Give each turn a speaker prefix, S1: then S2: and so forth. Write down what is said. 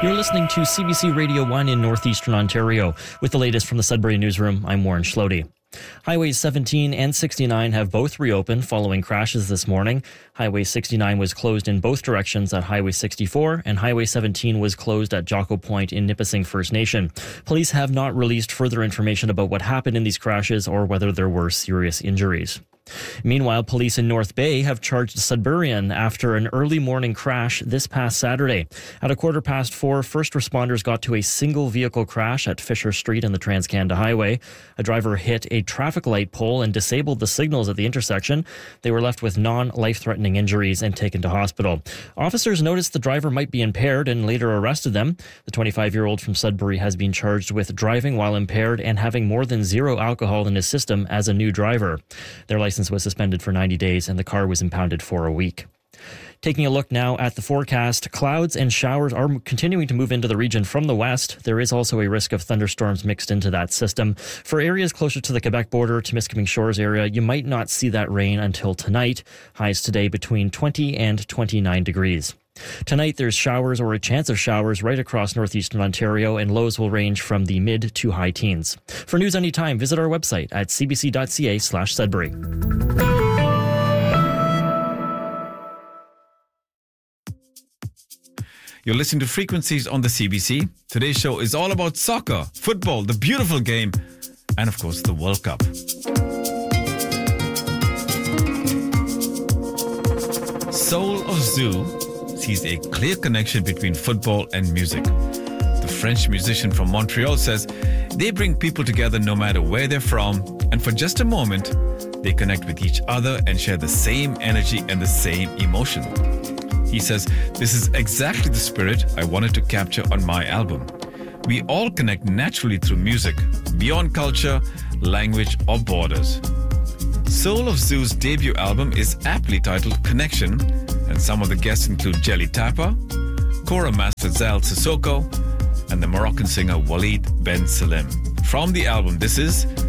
S1: You're listening to CBC Radio 1 in northeastern Ontario. With the latest from the Sudbury Newsroom, I'm Warren Schlody. Highways 17 and 69 have both reopened following crashes this morning. Highway 69 was closed in both directions at Highway 64, and Highway 17 was closed at Jocko Point in Nipissing First Nation. Police have not released further information about what happened in these crashes or whether there were serious injuries. Meanwhile, police in North Bay have charged a Sudburian after an early morning crash this past Saturday. At 4:15, first responders got to a single vehicle crash at Fisher Street and the Trans-Canada Highway. A driver hit a traffic light pole and disabled the signals at the intersection. They were left with non-life-threatening injuries and taken to hospital. Officers noticed the driver might be impaired and later arrested them. The 25-year-old from Sudbury has been charged with driving while impaired and having more than zero alcohol in his system as a new driver. Their license was suspended for 90 days and the car was impounded for a week. Taking a look now at the forecast, clouds and showers are continuing to move into the region from the west. There is also a risk of thunderstorms mixed into that system. For areas closer to the Quebec border, Temiskaming Shores area, you might not see that rain until tonight. Highs today between 20 and 29 degrees. Tonight, there's showers or a chance of showers right across northeastern Ontario, and lows will range from the mid to high teens. For news anytime, visit our website at cbc.ca/Sudbury.
S2: You're listening to Frequencies on the CBC. Today's show is all about soccer, football, the beautiful game, and of course, the World Cup. Soul of Zoo sees a clear connection between football and music. The French musician from Montreal says they bring people together no matter where they're from, and for just a moment, they connect with each other and share the same energy and the same emotion. He says, this is exactly the spirit I wanted to capture on my album. We all connect naturally through music, beyond culture, language, or borders. Soul of Zoo's debut album is aptly titled Connection, and some of the guests include Jelly Tapa, Kora master Zal Sissoko, and the Moroccan singer Walid Ben Salim. From the album, this is